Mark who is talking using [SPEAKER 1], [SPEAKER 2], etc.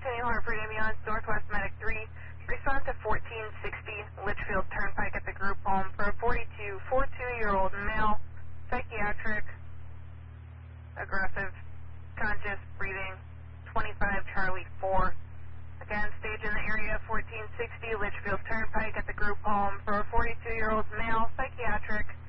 [SPEAKER 1] Centennial Hartford Ambulance, Northwest Medic 3. Respond to 1460 Litchfield Turnpike at the group home for a 42-year-old male, psychiatric, aggressive, conscious, breathing, 25 Charlie 4. Again, stage in the area 1460 Litchfield Turnpike at the group home for a 42-year-old male, psychiatric,